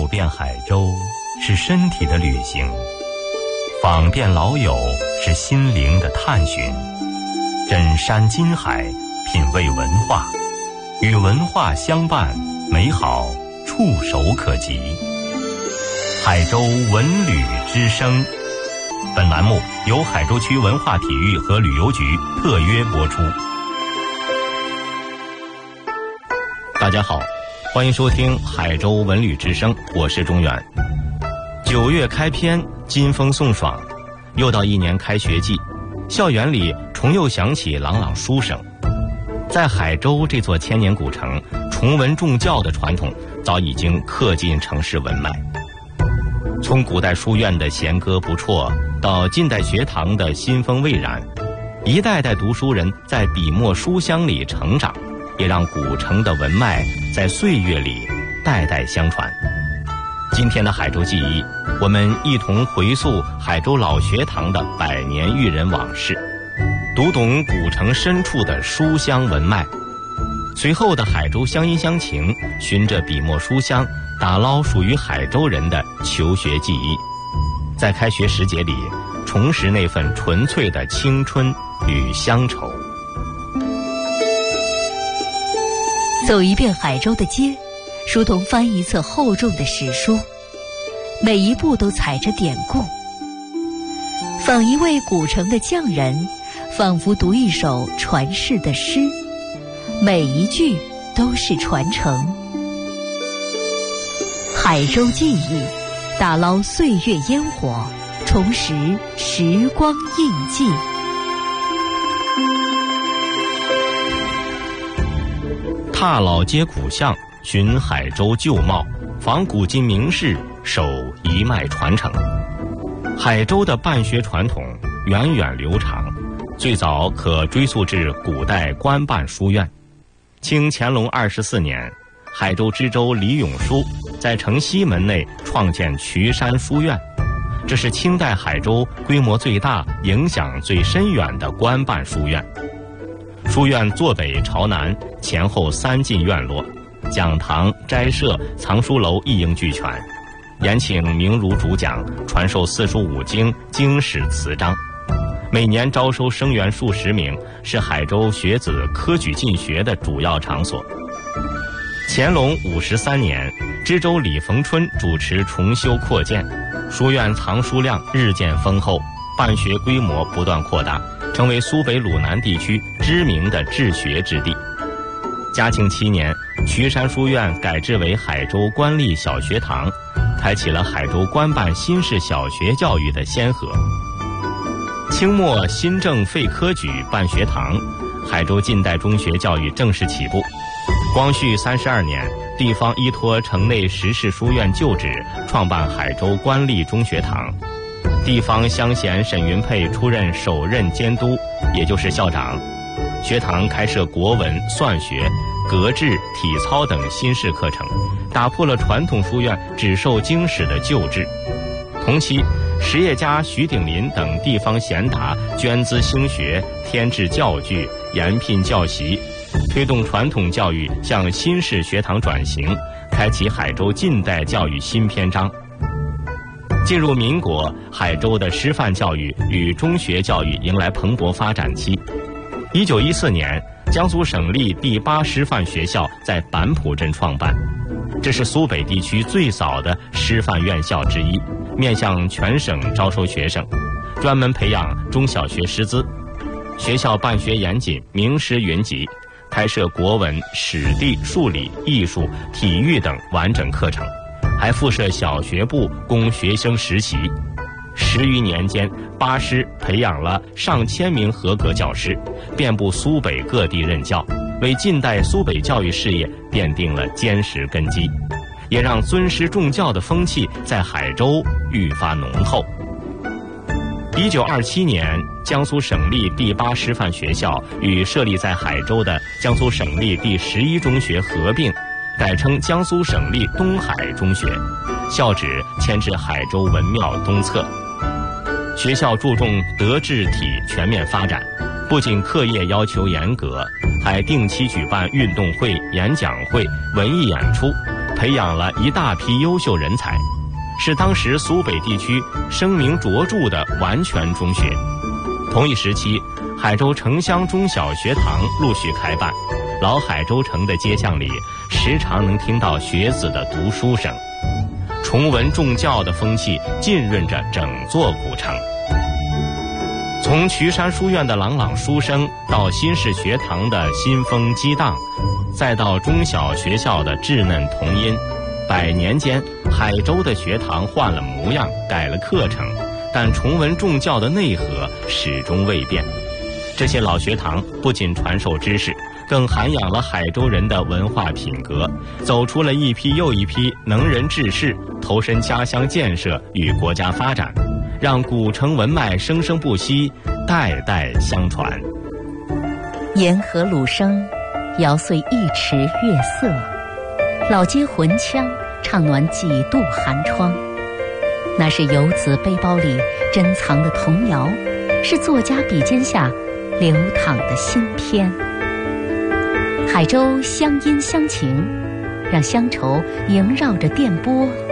走遍海州是身体的旅行，访遍老友是心灵的探寻，枕山金海，品味文化，与文化相伴，美好触手可及。海州文旅之声，本栏目由海州区文化体育和旅游局特约播出。大家好，欢迎收听海州文旅之声，我是钟远。9月开篇，金风送爽，又到一年开学季，校园里重又响起朗朗书声。在海州这座千年古城，崇文重教的传统早已经刻进城市文脉。从古代书院的弦歌不辍，到近代学堂的新风蔚然，一代代读书人在笔墨书香里成长，也让古城的文脉在岁月里代代相传。今天的海州记忆，我们一同回溯海州老学堂的100年育人往事，读懂古城深处的书香文脉。随后的海州乡音乡情，循着笔墨书香，打捞属于海州人的求学记忆，在开学时节里重拾那份纯粹的青春与乡愁。 走一遍海州的街，如同翻一册厚重的史书，每一步都踩着典故。访一位古城的匠人，仿佛读一首传世的诗，每一句都是传承。海州记忆，打捞岁月烟火，重拾时光印记。 踏老街古巷，寻海州旧貌，访古今名士，守一脉传承。海州的办学传统源远流长，最早可追溯至古代官办书院。清乾隆24年，海州知州李永书在城西门内创建渠山书院，这是清代海州规模最大、影响最深远的官办书院。书院坐北朝南，前后3进院落，讲堂、斋舍、藏书楼一应俱全，延请名儒主讲，传授四书五经、经史词章。每年招收生源数十名，是海州学子科举进学的主要场所。乾隆53年，知州李逢春主持重修扩建，书院藏书量日渐丰厚，办学规模不断扩大，成为苏北鲁南地区知名的治学之地。嘉庆7年，渠山书院改制为海州官立小学堂，开启了海州官办新式小学教育的先河。清末新政废科举办学堂，海州近代中学教育正式起步。光绪32年，地方依托城内10市书院旧址，创办海州官立中学堂。地方乡贤沈云佩出任首任监督，也就是校长。学堂开设国文、算学、格致、体操等新式课程，打破了传统书院只授经史的旧制。同期，实业家徐鼎林等地方贤达捐资兴学，添置教具，延聘教习，推动传统教育向新式学堂转型，开启海州近代教育新篇章。进入民国，海州的师范教育与中学教育迎来蓬勃发展期。1914年，江苏省立第8师范学校在板浦镇创办，这是苏北地区最早的师范院校之一，面向全省招收学生，专门培养中小学师资。学校办学严谨，名师云集，开设国文、史地、数理、艺术、体育等完整课程，还附设小学部供学生实习。10余年间，8师培养了上千名合格教师，遍布苏北各地任教，为近代苏北教育事业奠定了坚实根基，也让尊师重教的风气在海州愈发浓厚。1927年，江苏省立第8师范学校与设立在海州的江苏省立第11中学合并，改称江苏省立东海中学，校址迁至海州文庙东侧。学校注重德智体全面发展，不仅课业要求严格，还定期举办运动会、演讲会、文艺演出， 培养了一大批优秀人才，是当时苏北地区声名卓著的完全中学。同一时期，海州城乡中小学堂陆续开办，老海州城的街巷里时常能听到学子的读书声，崇文重教的风气浸润着整座古城。从渠山书院的朗朗书声，到新式学堂的新风激荡，再到中小学校的稚嫩童音，100年间，海州的学堂换了模样，改了课程，但崇文重教的内核始终未变。这些老学堂不仅传授知识，更涵养了海州人的文化品格，走出了一批又一批能人志士，投身家乡建设与国家发展，让古城文脉生生不息，代代相传。 沿河芦笙摇碎一池月色，老街魂腔唱暖几度寒窗。那是游子背包里珍藏的童谣，是作家笔尖下流淌的新篇。海州乡音乡情，让乡愁萦绕着电波